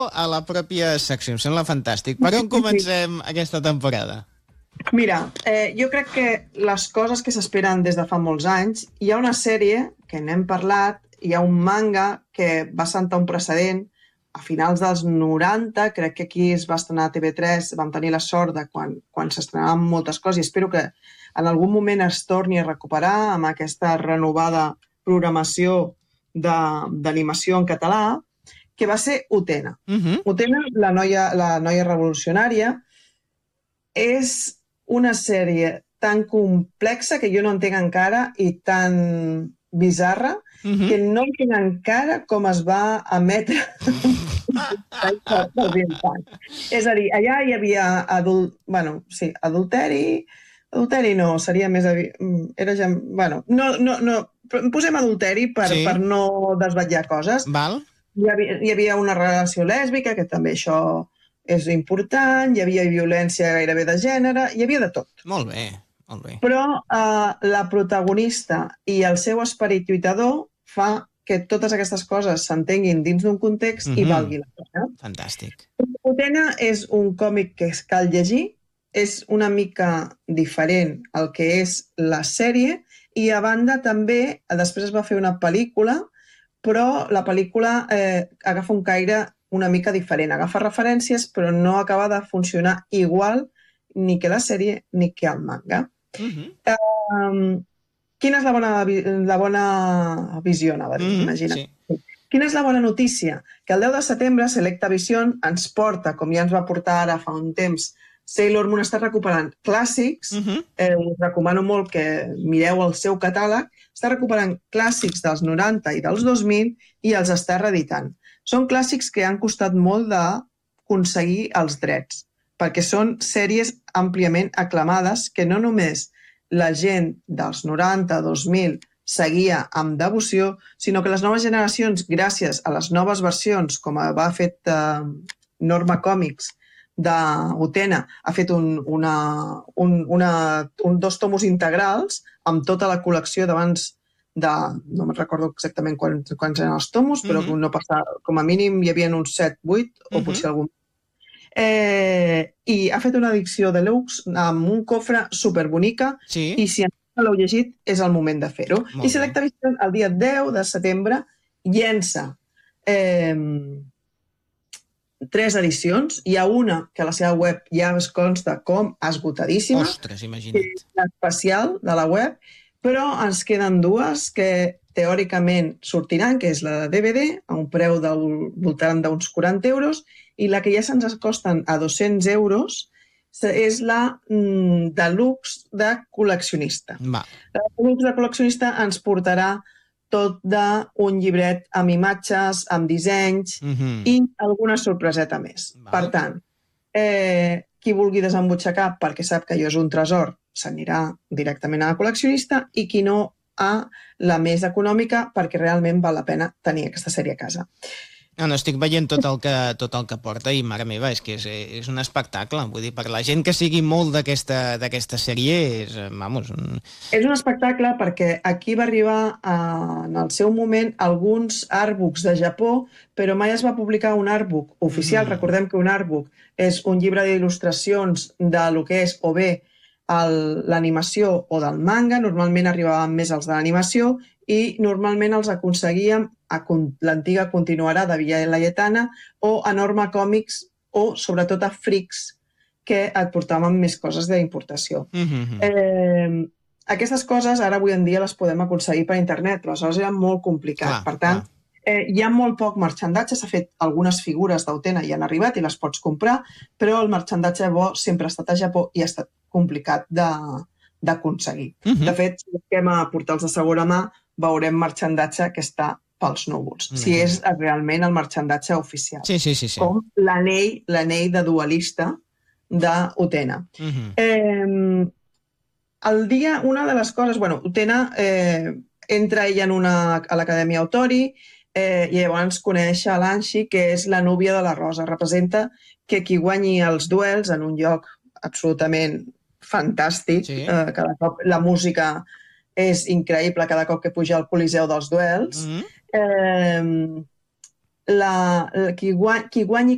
a la pròpia secció. Em sembla fantàstic. Per on comencem aquesta temporada? Mira, jo crec que les coses que s'esperen des de fa molts anys, hi ha una sèrie que n'hem parlat, hi ha un manga que va sentar un precedent a finals dels 90, crec que aquí es va estrenar a TV3, vam tenir la sort de quan s'estrenaven moltes coses i espero que en algun moment es torni a recuperar amb aquesta renovada programació d'animació en català, que va ser Utena. Utena, la noia revolucionària, és una sèrie tan complexa que jo no entenc encara i tan bizarra que no entenc encara com es va emetre. És a dir, allà hi havia adulteri no, seria més... Era ja... Bueno, no, posem adulteri per no desvetllar coses. Val. Hi havia una relació lèsbica, que també això és important, hi havia violència gairebé de gènere, hi havia de tot. Molt bé, molt bé. Però la protagonista i el seu esperit lluitador fa que totes aquestes coses s'entenguin dins d'un context i valgui la pena. Fantàstic. Utena és un còmic que cal llegir, és una mica diferent al que és la sèrie i a banda també, després es va fer una pel·lícula, però la pel·lícula agafa un caire una mica diferent, agafa referències però no acaba de funcionar igual ni que la sèrie ni que el manga. Quina és la bona visió, anava a dir, imagina't. Sí. Quina és la bona notícia? Que el 10 de setembre Selecta Vision ens porta, com ja ens va portar ara fa un temps, Sailor Moon està recuperant clàssics, us recomano molt que mireu el seu catàleg, està recuperant clàssics dels 90 i dels 2000 i els està reeditant. Són clàssics que han costat molt d'aconseguir els drets, perquè són sèries àmpliament aclamades que no només la gent dels 90-2000 seguia amb devoció, sinó que les noves generacions, gràcies a les noves versions, com va fet Norma Comics d'Utena, ha fet dos tomos integrals amb tota la col·lecció d'abans no me'n recordo exactament quants eren els tomos, però no passa, com a mínim hi havia uns 7-8 o potser algun. I ha fet una edició deluxe amb un cofre superbonica i si encara l'heu llegit és el moment de fer-ho. I Selecta Vision el dia 10 de setembre llença 3 edicions. Hi ha una que a la seva web ja es consta com esgotadíssima. Ostres, imagina't. És l'especial de la web, però ens queden 2 que teòricament sortiran, que és la de DVD, a un preu del voltant d'uns 40 euros, i la que ja se'ns costen a 200 euros és la deluxe de col·leccionista. La deluxe de col·leccionista ens portarà tot d'un llibret amb imatges, amb dissenys i alguna sorpreseta més. Per tant, qui vulgui desembutxacar perquè sap que allò és un tresor s'anirà directament a la col·leccionista i qui no a la més econòmica perquè realment val la pena tenir aquesta sèrie a casa. No, estic veient tot el que porta i, mare meva, és que és un espectacle. Vull dir, per la gent que sigui molt d'aquesta sèrie, és un espectacle perquè aquí va arribar en el seu moment alguns artbooks de Japó, però mai es va publicar un artbook oficial. Recordem que un artbook és un llibre d'il·lustracions de lo que és o bé l'animació o del manga, normalment arribaven més els de l'animació i normalment els aconseguíem a l'antiga continuarà de Villa Laietana o a Norma Comics o sobretot a Freaks, que et portaven més coses d'importació. Aquestes coses ara avui en dia les podem aconseguir per internet, però aleshores era molt complicat. Per tant, hi ha molt poc marxandatge, s'ha fet algunes figures d'Utena i han arribat i les pots comprar, però el marxandatge bo sempre ha estat a Japó i ha estat complicat d'aconseguir. De fet, si busquem a portals de segona mà, veurem marxandatge que està pels núvols, si és realment el marxandatge oficial. Sí. Com l'anell de duelista d'Utena. Una de les coses... Utena entra ella a l'Acadèmia Autori i llavors coneix a l'Anshi, que és la núvia de la Rosa. Representa que qui guanyi els duels en un lloc absolutament fantàstic, cada cop la música és increïble cada cop que puja al Coliseu dels duels, qui guanyi